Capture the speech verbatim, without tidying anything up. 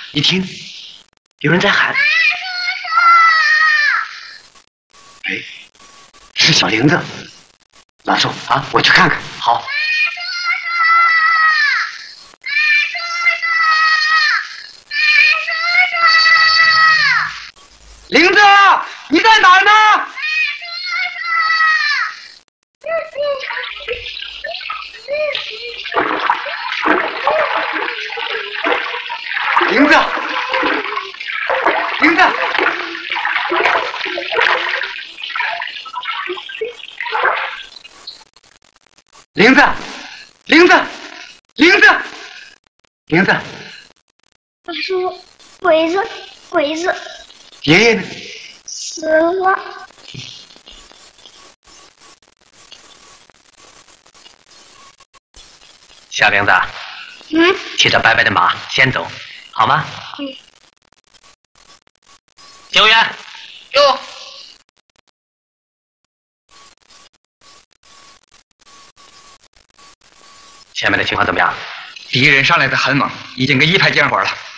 一听有人在喊。哎，是小玲子。老寿啊，我去看看。好。玲子，你在哪儿呢？玲子，玲子，玲子，玲子，玲子，玲子。 大叔，鬼子，鬼子。 爷爷呢？ 死了。 小玲子， 嗯， 骑着白白的马先走，好吗？ 嗯。 救援， 哟。 前面的情况怎么样？ 敌人上来的很猛，已经跟一排见火了。